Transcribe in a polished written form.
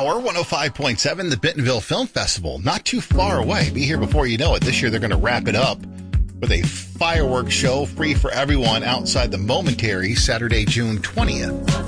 more, 105.7, the Bentonville Film Festival. Not too far away. Be here before you know it. This year they're going to wrap it up with a fireworks show free for everyone outside the Momentary Saturday, June 20th.